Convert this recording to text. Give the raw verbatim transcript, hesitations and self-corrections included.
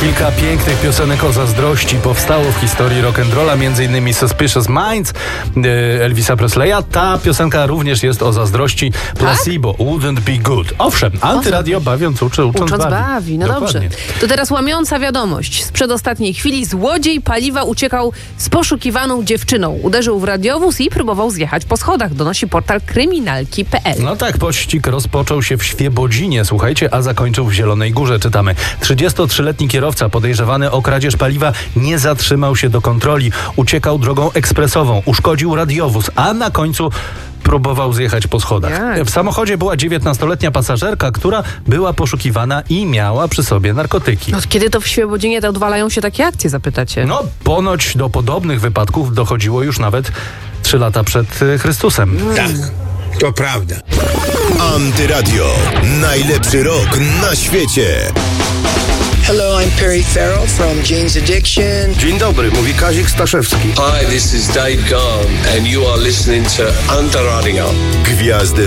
Kilka pięknych piosenek o zazdrości powstało w historii rock'n'rolla, między innymi Suspicious Minds Elvisa Presleya. Ta piosenka również jest o zazdrości. Placebo, tak? Wouldn't be good. Owszem, antyradio bawiąc uczy, ucząc, ucząc bawi. bawi. No Dokładnie. dobrze. To teraz łamiąca wiadomość. Sprzed ostatniej chwili złodziej paliwa uciekał z poszukiwaną dziewczyną. Uderzył w radiowóz i próbował zjechać po schodach, donosi portal kryminalki kropka pe el. No tak, pościg rozpoczął się w Świebodzinie, słuchajcie, a zakończył w Zielonej Górze, czytamy. trzydziestotrzyletni kierowca podejrzewany o kradzież paliwa nie zatrzymał się do kontroli. Uciekał drogą ekspresową, uszkodził radiowóz, a na końcu próbował zjechać po schodach. Jak? W samochodzie była dziewiętnastoletnia pasażerka, która była poszukiwana i miała przy sobie narkotyki. Od kiedy to w Świebodzinie te odwalają się takie akcje, zapytacie? No, ponoć do podobnych wypadków dochodziło już nawet trzy lata przed y, Chrystusem. Tak, to prawda. Antyradio. Najlepszy rok na świecie. Hello, I'm Perry Farrell from Jane's Addiction. Dzień dobry, mówi Kazik Staszewski. Hi, this is Dave Gahan and you are listening to Antyradio. Gwiazdy